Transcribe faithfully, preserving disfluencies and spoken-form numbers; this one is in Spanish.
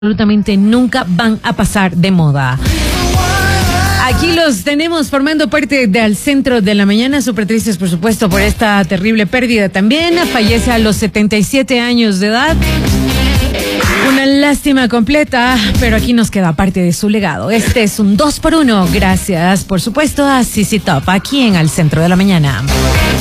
absolutamente nunca van a pasar de moda. Aquí los tenemos formando parte del Centro de la Mañana, súper tristes por supuesto por esta terrible pérdida también. Fallece a los setenta y siete años de edad. Una lástima completa, pero aquí nos queda parte de su legado. Este es un dos por uno, gracias por supuesto a C C Top, aquí en el Centro de la Mañana.